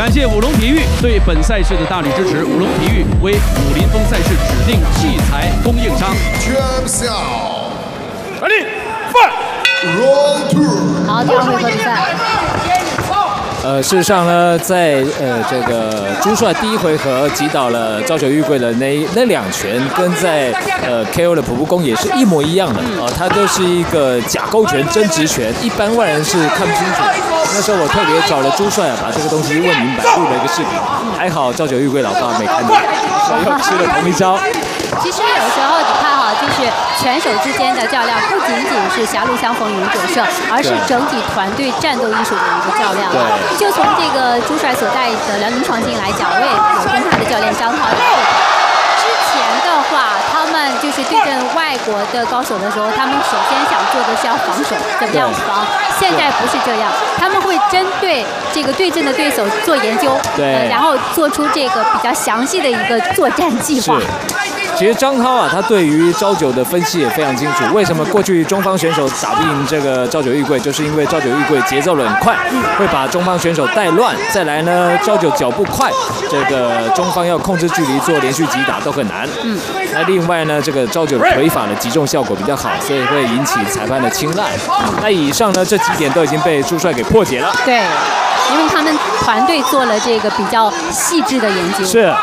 感谢武隆体育对本赛事的大力支持。武隆体育为武林风赛事指定器材供应商。 全校 Ready, fight! Round 2。 好，第二回合比赛。 事实上呢，在这个朱帅第一回合击倒了朝九玉桂的那两拳，跟在KO 的普布宫也是一模一样的啊，它都是一个假勾拳、真直拳，一般外人是看不清楚。那时候我特别找了朱帅把这个东西问明白，录了一个视频，还好朝九玉桂老爸没看见，所以又吃了同一招。 其实有时候你看哈，就是拳手之间的较量，不仅仅是狭路相逢勇者胜，而是整体团队战斗艺术的一个较量。就从这个朱帅所带的辽宁创新来讲，我也有跟他的教练张涛聊过。之前的话，他们就是对阵外国的高手的时候，他们首先想做的是要防守，怎么样防？现在不是这样，他们会针对这个对阵的对手做研究，然后做出这个比较详细的一个作战计划。 其实张涛啊，他对于朝九的分析也非常清楚。为什么过去中方选手打不赢这个朝九玉桂，就是因为朝九玉桂节奏很快，会把中方选手带乱。再来呢，朝九脚步快，这个中方要控制距离做连续击打都很难。那另外呢，这个朝九腿法的击中效果比较好，所以会引起裁判的青睐。那以上呢，这几点都已经被朱帅给破解了。 对，因为他们团队做了这个比较细致的研究。 是。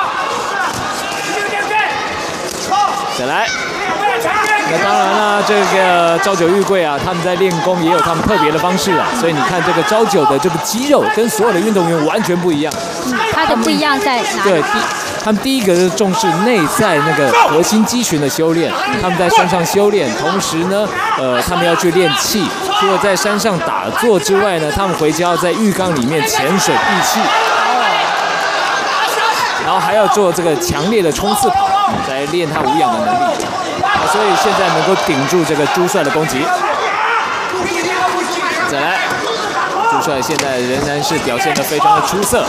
再来，那当然了，这个朝九玉桂啊，他们在练功也有他们特别的方式啊，所以你看这个朝九的这个肌肉跟所有的运动员完全不一样。 他的不一样在哪里？ 对，他们第一个是重视内在那个核心肌群的修炼，他们在山上修炼，同时呢，他们要去练气，除了在山上打坐之外呢，他们回家要在浴缸里面潜水闭气，然后还要做这个强烈的冲刺跑。来练他无氧的能力，所以现在能够顶住这个朱帅的攻击。再来，朱帅现在仍然是表现得非常的出色。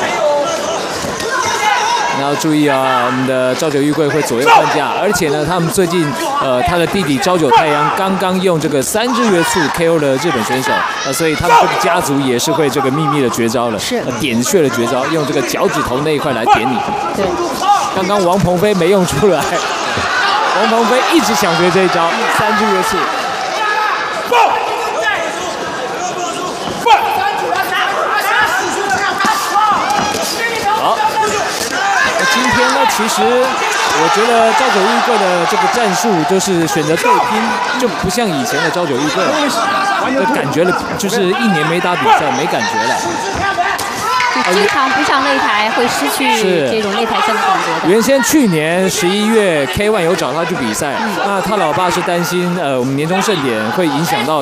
你要注意啊，我们的朝九玉桂会左右换架，而且呢，他们最近他的弟弟朝九太阳刚刚用这个3日月簇 KO 了日本选手，所以他们这个家族也是会这个秘密的绝招了， 是点穴的绝招，用这个脚趾头那一块来点你。 对。 刚刚王鹏飞没用出来，王鹏飞一直想学这一招3日月簇。好，那今天呢，其实我觉得朝九玉桂的这个战术就是选择对拼，就不像以前的朝九玉桂了，就感觉了，就是1年没打比赛没感觉了。 经常不上擂台会失去这种擂台上的感觉的。 原先去年11月 K1 有找他去比赛，那他老爸是担心我们年终盛典会影响到